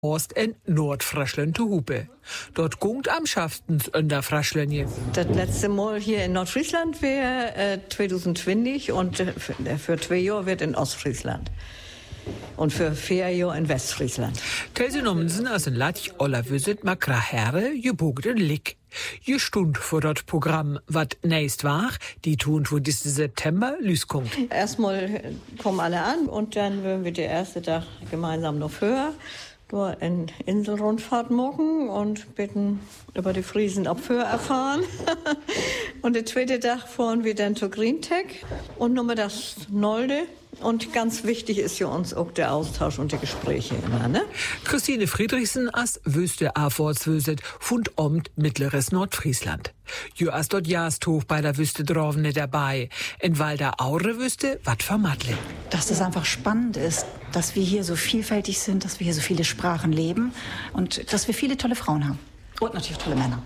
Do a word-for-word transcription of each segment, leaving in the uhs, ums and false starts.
Ost- en Nordfriesland zu Hupe. Dort gungt am schaftens unter Friesland. Das letzte Mal hier in Nordfriesland wäre äh, zwanzig zwanzig und äh, für, für zwei Jahre wird in Ostfriesland. Und für vier Jahre in Westfriesland. Telse Nommensen als ein Latch aller Wüsset makra Herre, gebogt en Lick. Je Stund vor dort Programm, wat nächst war, die tun für diesen September lüskommt. Erstmal kommen alle an und dann würden wir den ersten Tag gemeinsam noch höher. Nur in Inselrundfahrt morgen und bitten über die Friesen ab Föhr erfahren. Und den zweiten Tag fahren wir dann zur Green Tech und nochmal das Nolde. Und ganz wichtig ist für uns auch der Austausch und die Gespräche immer, ne? Christine Friedrichsen als Wüste Afortswüset fund omt mittleres Nordfriesland. Jo as dort jast hoch bei der Wüste Drovne dabei. In Walder Aure Wüste wat vermattle. Dass das einfach spannend ist, dass wir hier so vielfältig sind, dass wir hier so viele Sprachen leben und dass wir viele tolle Frauen haben. Und natürlich tolle Männer.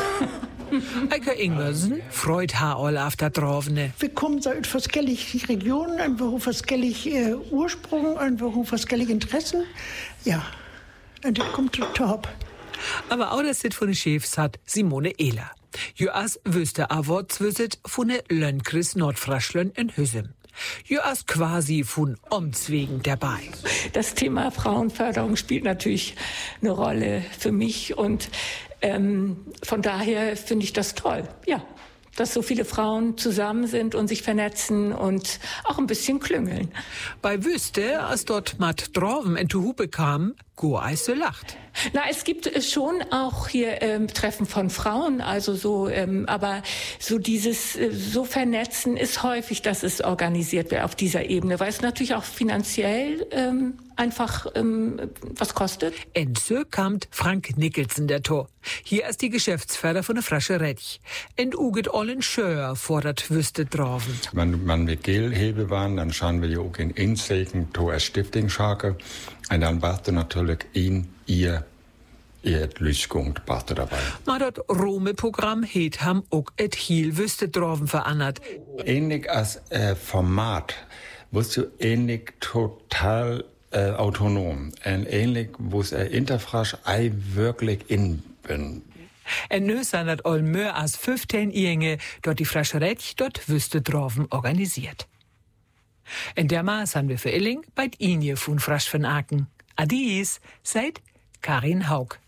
Eike Ingwersen freut ha all auf der Drovne. Wir kommen so aus verschiedenen Regionen, einfach auf verschiedene äh, Ursprung, einfach auf verschiedene Interessen. Ja, und das kommt top. Aber auch das Sit von den Chefs hat Simone Ehler. Jo as Wüste Awortswüset von der Lönkris Nordfriesland in Hüssem. Jo as quasi von Omtswegen dabei. Das Thema Frauenförderung spielt natürlich eine Rolle für mich und ähm, von daher finde ich das toll, ja, dass so viele Frauen zusammen sind und sich vernetzen und auch ein bisschen klüngeln. Bei Wüste, als dort Matt Droven in die Hupe kam, go eise lacht. Na, es gibt schon auch hier ähm, Treffen von Frauen, also so, ähm, aber so dieses äh, so vernetzen ist häufig, dass es organisiert wird auf dieser Ebene, weil es natürlich auch finanziell ähm, einfach ähm, was kostet. Enso kam Frank Nicholson der Tor. Hier ist die Geschäftsführer von der Frasche Retch. Und Uget Ollen Schör fordert Wüste Droven. Wenn man mit Gelhebe waren, dann schauen wir ja auch in Inseken, to als Stiftingschake. Und dann warst du natürlich ihn, ihr, ihr Lüsgung, warst du dabei. Ma dort Rome-Programm het ham ook et Hiel Wüste Droven verandert. Ähnlich als äh, Format, wirst du ähnlich total äh, autonom. Und ähnlich, wo es äh, Interfrasch ei wirklich in bin. En nu zijn dat al meer als vijftien Jahre dort die Frasche Retch dort Wüste Droven organisiert. In der Maß haben wir für Illing bei Inje von Frasch von Aken. Adies, seid Karin Haug.